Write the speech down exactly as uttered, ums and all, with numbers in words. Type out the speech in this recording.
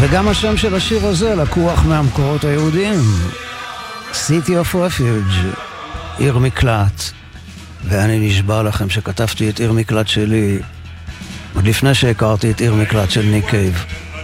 וגם השם של השיר הזה לקוח מהמקורות היהודיים, City of Refuge, עיר מקלט. ואני נשבע לכם שכתבתי את עיר מקלט שלי עוד לפני שהכרתי את עיר מקלט של ניק קייב.